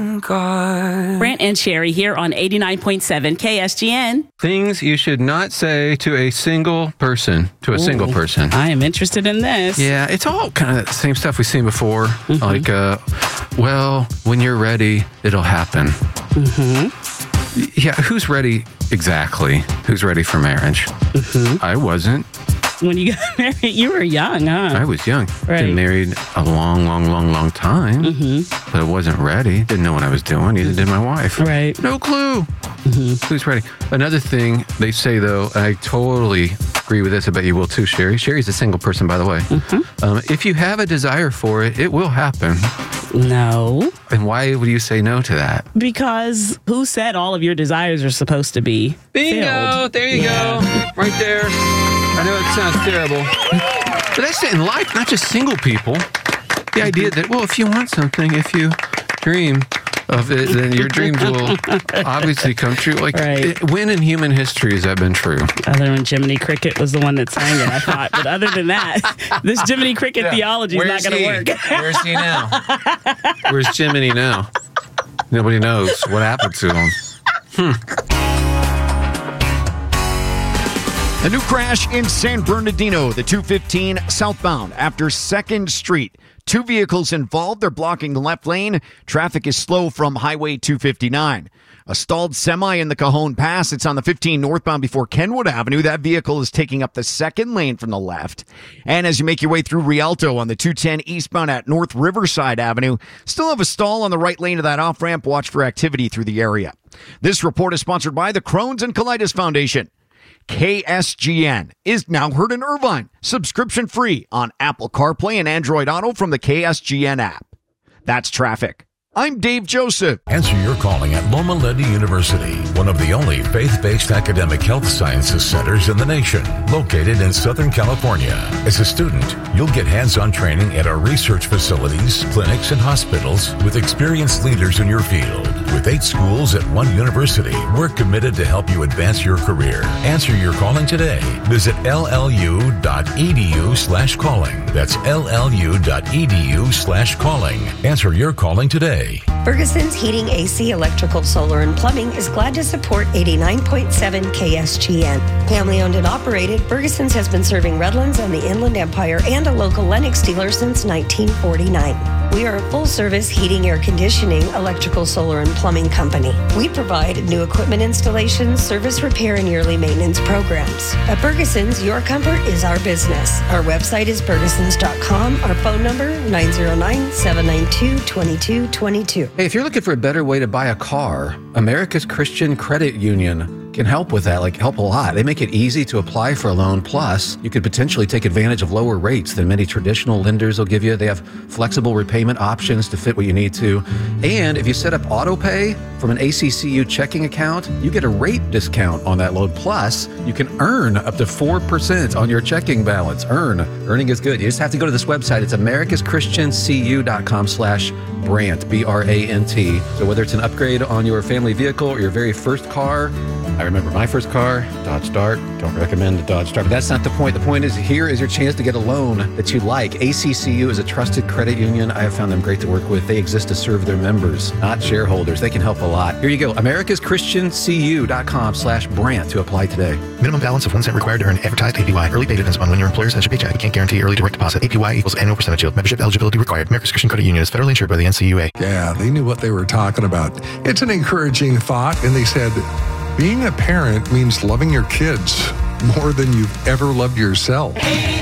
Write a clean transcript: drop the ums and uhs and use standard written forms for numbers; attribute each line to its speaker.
Speaker 1: Brant and Sherry here on 89.7 KSGN.
Speaker 2: Things you should not say to a single person. Single person.
Speaker 1: I am interested in this.
Speaker 2: Yeah, it's all kind of the same stuff we've seen before. Like, well, when you're ready, it'll happen. Yeah, who's ready exactly? Who's ready for marriage? I wasn't.
Speaker 1: When you got married, you were young, huh?
Speaker 2: I was young.
Speaker 1: Right.
Speaker 2: Been married a long time. But I wasn't ready. Didn't know what I was doing. Neither did my wife.
Speaker 1: Right.
Speaker 2: No clue. Who's ready? Another thing they say, though, I totally agree with this. I bet you will too, Sherry. Sherry's a single person, by the way. If you have a desire for it, it will happen.
Speaker 1: No.
Speaker 2: And why would you say no to that?
Speaker 1: Because who said all of your desires are supposed to be
Speaker 2: Bingo!
Speaker 1: filled?
Speaker 2: There you go. Right there. I know it sounds terrible. But that's it in life, not just single people. The idea that, well, if you want something, if you dream of it, then your dreams will obviously come true. Like, when in human history has that been true?
Speaker 1: Other than Jiminy Cricket was the one that sang it, I thought. But other than that, this Jiminy Cricket theology is not going to work.
Speaker 2: Where's he now? Where's Jiminy now? Nobody knows what happened to him.
Speaker 3: A new crash in San Bernardino, the 215 southbound after 2nd Street. 2 vehicles involved. They're blocking the left lane. Traffic is slow from Highway 259. A stalled semi in the Cajon Pass. It's on the 15 northbound before Kenwood Avenue. That vehicle is taking up the 2nd lane from the left. And as you make your way through Rialto on the 210 eastbound at North Riverside Avenue, still have a stall on the right lane of that off-ramp. Watch for activity through the area. This report is sponsored by the Crohn's and Colitis Foundation. KSGN is now heard in Irvine. Subscription free on Apple CarPlay and Android Auto from the KSGN app. That's traffic. I'm Dave Joseph.
Speaker 4: Answer your calling at Loma Linda University, one of the only faith-based academic health sciences centers in the nation, located in Southern California. As a student, you'll get hands-on training at our research facilities, clinics, and hospitals with experienced leaders in your field. With 8 schools at one university, we're committed to help you advance your career. Answer your calling today. Visit llu.edu/calling. That's llu.edu/calling. Answer your calling today.
Speaker 5: Ferguson's Heating, AC, Electrical, Solar, and Plumbing is glad to support 89.7 KSGN. Family owned and operated, Ferguson's has been serving Redlands and the Inland Empire and a local Lennox dealer since 1949. We are a full-service heating, air conditioning, electrical, solar, and plumbing company. We provide new equipment installations, service repair, and yearly maintenance programs. At Ferguson's, your comfort is our business. Our website is fergusons.com. Our phone number, 909-792-2222.
Speaker 2: Hey, if you're looking for a better way to buy a car, America's Christian Credit Union can help with that, help a lot. They make it easy to apply for a loan. Plus, you could potentially take advantage of lower rates than many traditional lenders will give you. They have flexible repayment options to fit what you need to. And if you set up auto pay from an ACCU checking account, you get a rate discount on that loan. Plus, you can earn up to 4% on your checking balance. Earning is good. You just have to go to this website. It's americaschristiancu.com/Brant, B-R-A-N-T. So whether it's an upgrade on your family vehicle or your very first car, I remember my first car, Dodge Dart. Don't recommend the Dodge Dart. But that's not the point. The point is, here is your chance to get a loan that you like. ACCU is a trusted credit union. I have found them great to work with. They exist to serve their members, not shareholders. They can help a lot. Here you go. americaschristiancu.com/Brant to apply today.
Speaker 6: Minimum balance of 1 cent required to earn advertised APY. Early pay depends upon when your employer sends your paycheck. We can't guarantee early direct deposit. APY equals annual percentage yield. Membership eligibility required. America's Christian Credit Union is federally insured by the NCUA.
Speaker 7: Yeah, they knew what they were talking about. It's an encouraging thought, and they said, being a parent means loving your kids more than you've ever loved yourself.